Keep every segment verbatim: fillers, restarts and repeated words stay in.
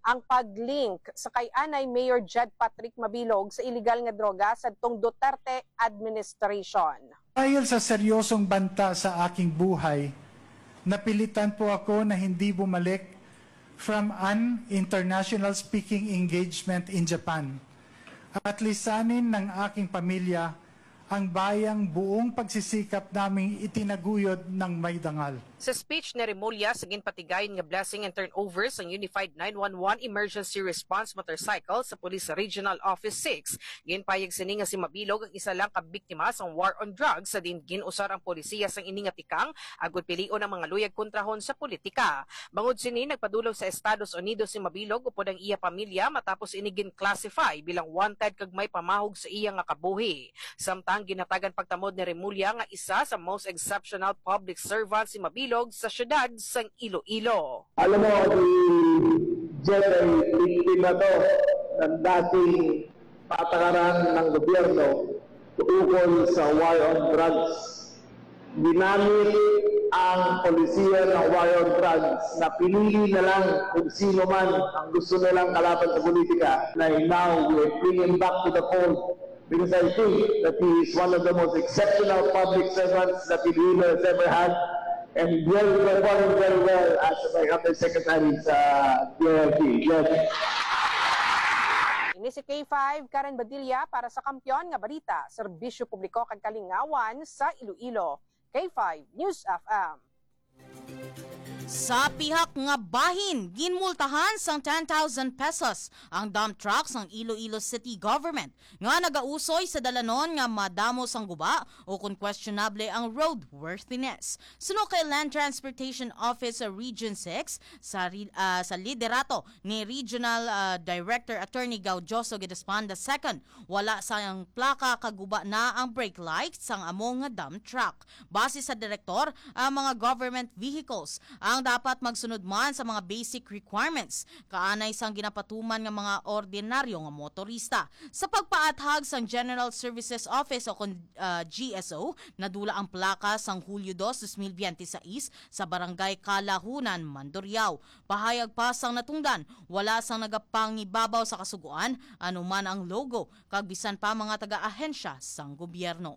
ang paglink sa kay anay Mayor Jed Patrick Mabilog sa illegal nga droga sa tong Duterte administration. Dahil sa seryosong banta sa aking buhay, napilitan po ako na hindi bumalik from an international speaking engagement in Japan at lisanin ng aking pamilya ang bayang buong pagsisikap naming itinaguyod ng may dangal. Sa speech ni Remulla sa ginpatigayon nga blessing and turnover sa Unified nine one one Emergency Response Motorcycle sa Police Regional Office six, ginpayag sini nga si Mabilog ang isa lang kabiktima sa war on drugs sa din ginusar ang polisiya sang iningatikang agud pilion ang mga luyag kontrahon sa politika. Bangod sini nagpadulong sa Estados Unidos si Mabilog upod ang iya pamilya matapos ini gin-classify bilang wanted kag may pamahog sa iya nga kabuhi. Samtang ginatagan pagtamod ni Remulla nga isa sa most exceptional public servant si Mabilog sa syudad sang Iloilo. Alam mo, si Jed ay biktima to ng dating patakaran ng gobyerno ukol sa war on drugs. Ginamit ang polisiya ng war on drugs na pinili na lang kung sino man ang gusto nilang kalaban sa politika, na now we bring him back to the fold. Because I think that he is one of the most exceptional public servants that Iloilo has ever had, and well performed very well as my undersecretary sa D O L T. Yes. Ini si K five Karen Badilla para sa Kampiyon nga Balita, Serbisyo Publiko kag Kalingawan sa Iloilo. K five News F M. Sa pihak nga bahin, ginmultahan sang ten thousand pesos ang dump truck sang Iloilo City Government nga nagausoy sa dalanon nga madamo sang guba o kung questionable ang roadworthiness. Suno kay Land Transportation Office sa Region six sa uh, sa liderato ni Regional uh, Director Attorney Gaudioso Gedespanda second, wala sayang plaka kaguba na ang brake lights sang among nga dump truck. Base sa direktor, ang mga government vehicles ang dapat magsunod man sa mga basic requirements kaanay sang ginapatuman nga mga ordinaryo nga motorista. Sa pagpaathag sang General Services Office o uh, G S O, nadula ang plaka sang Hulyo second, twenty twenty-six sa Barangay Kalahunan, Mandurriao. Pahayag pa sang natungdan, wala sang nagapangibabaw sa kasuguan anuman ang logo kag bisan pa mga taga-ahensya sang gobyerno.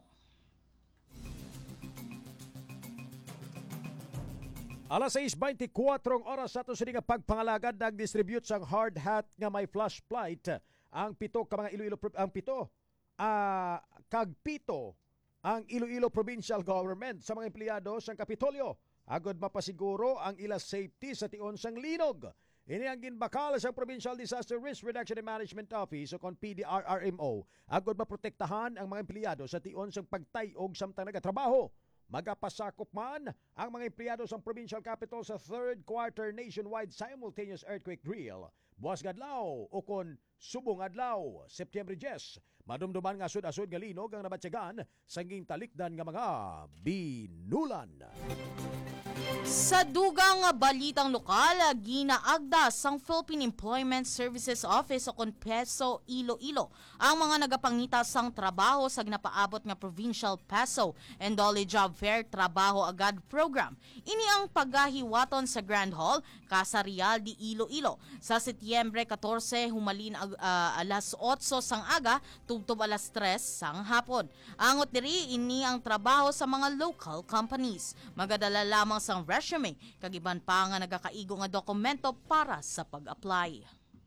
Alas sais beintikwatro oras sa ito nga pagpangalagad nag-distribute sang hard hat nga may flashlight ang pito ka mga Iloilo ang pito uh, kag pito ang Iloilo Provincial Government sa mga empleyado sang Kapitolyo agod mapasiguro ang ila safety sa tion sang linog. Ini ang ginbakal sa Provincial Disaster Risk Reduction and Management Office o kon P D R R M O agod maprotektahan ang mga empleyado sa tion sang pagtayog samtang nagatrabaho. Magapasakop man ang mga empleyado sa provincial capital sa third quarter nationwide simultaneous earthquake drill. Buwas adlaw o kon subong adlaw, September ten. Madumduman nga sud-asud nga linog ang nabatsyagan sa talikdan nga mga binulan. Sa dugang balitang lokal, ginaagda sang Philippine Employment Services Office o kon PESO Iloilo ang mga nagapangita sang trabaho sa ginapaabot nga Provincial PESO and Dolly Job Fair Trabaho Agad Program. Ini ang paggahiwaton sa Grand Hall, Casa Real de Iloilo sa Setyembre fourteen humalin uh, alas otso sang aga tubtob alas tres sang hapon. Angot diri ini ang trabaho sa mga local companies. Magadala lamang sang resume kagiban pa nga nagakaigo nga dokumento para sa pag-apply.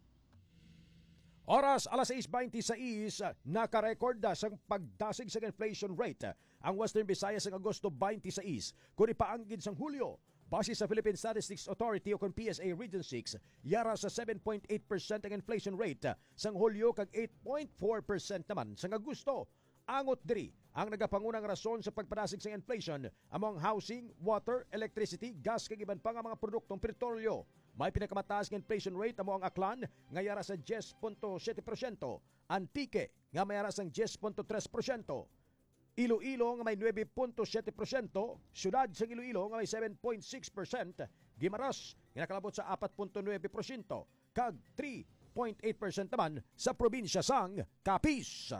Oras alas sais beintisais, nakarecord na sang pagdasig sa inflation rate ang Western Visayas sa Agosto twenty-six kung ipaanggid sang Hulyo. Base sa Philippine Statistics Authority o kon P S A Region six, yara sa seven point eight percent ang inflation rate sang Hulyo kag eight point four percent naman sang Agosto. Angot diri ang nagapangunang rason sa pagpadasig sa inflation among housing, water, electricity, gas kag iban pa nga mga produktong petrolyo. May pinakamataas nga inflation rate amo ang Aklan nga yara sa ten point seven percent, Antique nga mayara sang ten point three percent, Iloilo nga may nine point seven percent, Syudad sa Iloilo nga may seven point six percent, Guimaras nga nakalabot sa four point nine percent kag three point eight percent naman sa probinsya sang Capiz.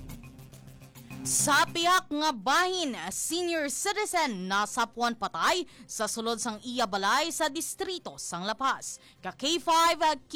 Sa pihak nga bahin, senior citizen nasapuan patay sa sulod sang iya balay sa distrito sang Lapas. Ka K five